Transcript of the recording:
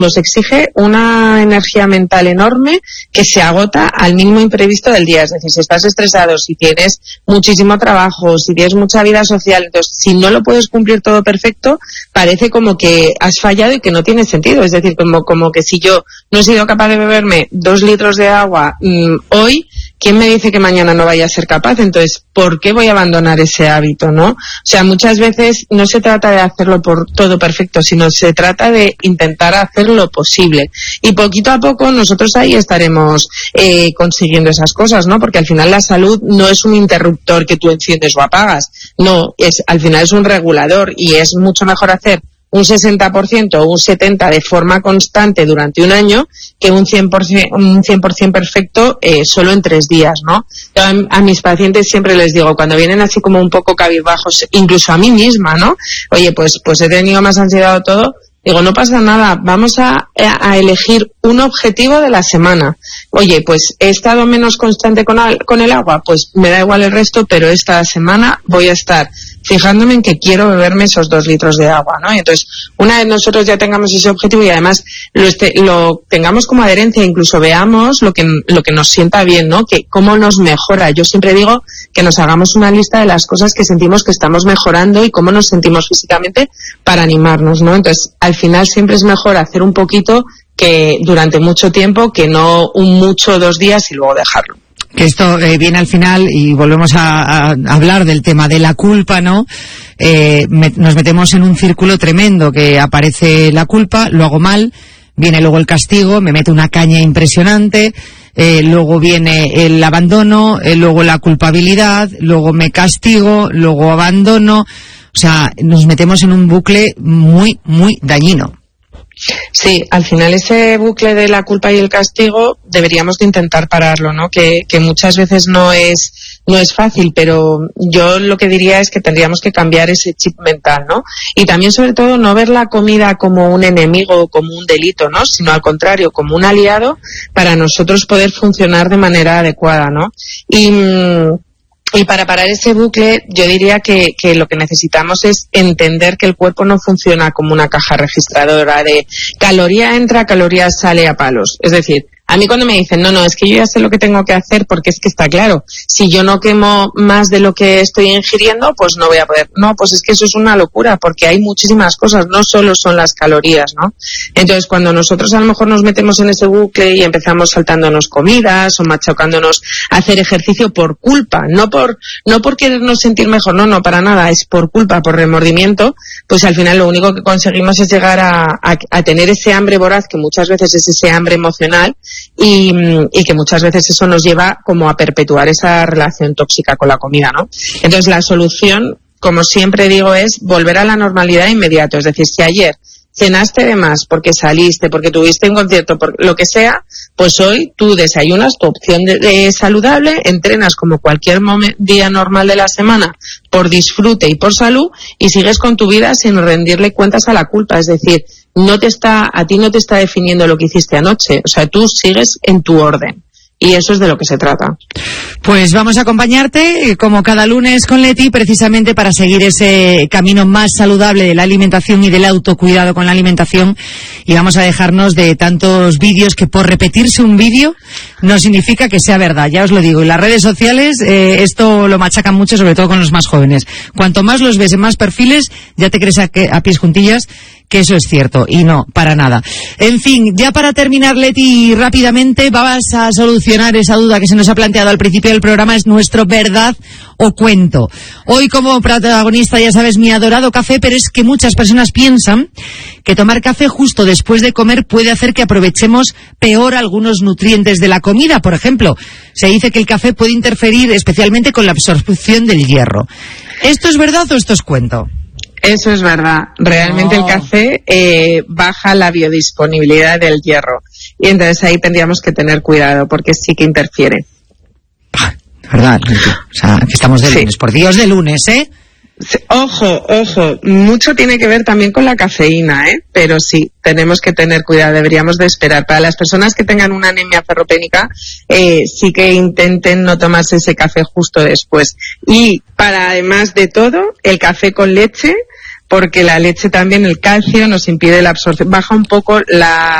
nos exige una energía mental enorme que se agota al mínimo imprevisto del día. Es decir, si estás estresado, si tienes muchísimo trabajo, si tienes mucha vida social, entonces si no lo puedes cumplir todo perfecto, parece como que has fallado y que no tiene sentido. Es decir, como que si yo no he sido capaz de beberme 2 litros de agua hoy, ¿quién me dice que mañana no vaya a ser capaz? Entonces, ¿por qué voy a abandonar ese hábito, no? O sea, muchas veces no se trata de hacerlo por todo perfecto, sino se trata de intentar hacer lo posible. Y poquito a poco nosotros ahí estaremos consiguiendo esas cosas, ¿no? Porque al final la salud no es un interruptor que tú enciendes o apagas. No, al final es un regulador y es mucho mejor hacer un 60% o un 70% de forma constante durante un año que un 100% perfecto solo en 3 días, ¿no? Yo a mis pacientes siempre les digo, cuando vienen así como un poco cabizbajos, incluso a mí misma, ¿no? Oye, pues he tenido más ansiedad o todo. Digo, no pasa nada, vamos a elegir un objetivo de la semana. Oye, pues he estado menos constante con el agua, pues me da igual el resto, pero esta semana voy a estar fijándome en que quiero beberme esos 2 litros de agua, ¿no? Y entonces, una vez nosotros ya tengamos ese objetivo y además lo tengamos como adherencia, incluso veamos lo que nos sienta bien, ¿no? Que cómo nos mejora. Yo siempre digo que nos hagamos una lista de las cosas que sentimos que estamos mejorando y cómo nos sentimos físicamente para animarnos, ¿no? Entonces, al final siempre es mejor hacer un poquito que durante mucho tiempo que no un mucho 2 días y luego dejarlo. Que esto viene al final y volvemos a hablar del tema de la culpa, ¿no? Nos metemos en un círculo tremendo, que aparece la culpa, lo hago mal, viene luego el castigo, me mete una caña impresionante, luego viene el abandono, luego la culpabilidad, luego me castigo, luego abandono. O sea, nos metemos en un bucle muy, muy dañino. Sí, al final ese bucle de la culpa y el castigo deberíamos de intentar pararlo, ¿no? Que muchas veces no es fácil, pero yo lo que diría es que tendríamos que cambiar ese chip mental, ¿no? Y también, sobre todo, no ver la comida como un enemigo o como un delito, ¿no? Sino al contrario, como un aliado para nosotros poder funcionar de manera adecuada, ¿no? Y para parar ese bucle, yo diría que lo que necesitamos es entender que el cuerpo no funciona como una caja registradora de caloría entra, caloría sale a palos. Es decir, a mí cuando me dicen, no, es que yo ya sé lo que tengo que hacer porque es que está claro, si yo no quemo más de lo que estoy ingiriendo, pues no voy a poder. No, pues es que eso es una locura porque hay muchísimas cosas, no solo son las calorías, ¿no? Entonces, cuando nosotros a lo mejor nos metemos en ese bucle y empezamos saltándonos comidas o machacándonos a hacer ejercicio por culpa, no por querernos sentir mejor, no, para nada, es por culpa, por remordimiento, pues al final lo único que conseguimos es llegar a tener ese hambre voraz, que muchas veces es ese hambre emocional, y que muchas veces eso nos lleva como a perpetuar esa relación tóxica con la comida, ¿no? Entonces la solución, como siempre digo, es volver a la normalidad inmediato. Es decir, si ayer cenaste de más porque saliste, porque tuviste un concierto, por lo que sea, pues hoy tú desayunas tu opción de saludable, entrenas como cualquier día normal de la semana por disfrute y por salud y sigues con tu vida sin rendirle cuentas a la culpa. Es decir, a ti no te está definiendo lo que hiciste anoche, o sea, tú sigues en tu orden. Y eso es de lo que se trata. Pues vamos a acompañarte, como cada lunes, con Leti, precisamente para seguir ese camino más saludable de la alimentación y del autocuidado con la alimentación. Y vamos a dejarnos de tantos vídeos que por repetirse un vídeo no significa que sea verdad. Ya os lo digo, en las redes sociales esto lo machacan mucho, sobre todo con los más jóvenes. Cuanto más los ves en más perfiles, ya te crees a pies juntillas que eso es cierto, y no, para nada. En fin, ya para terminar, Leti, rápidamente vas a solucionar esa duda que se nos ha planteado al principio del programa, es nuestro verdad o cuento. Hoy como protagonista, ya sabes, mi adorado café, pero es que muchas personas piensan que tomar café justo después de comer puede hacer que aprovechemos peor algunos nutrientes de la comida. Por ejemplo, se dice que el café puede interferir especialmente con la absorción del hierro. ¿Esto es verdad o esto es cuento? Eso es verdad. Realmente el café baja la biodisponibilidad del hierro. Y entonces ahí tendríamos que tener cuidado porque sí que interfiere. ¿Verdad? O sea, que estamos de lunes. Por Dios, de lunes, ¿eh? Ojo, mucho tiene que ver también con la cafeína, pero sí, tenemos que tener cuidado, deberíamos de esperar. Para las personas que tengan una anemia ferropénica, sí que intenten no tomarse ese café justo después. Y para, además de todo, el café con leche porque la leche también, el calcio, nos impide la absorción, baja un poco la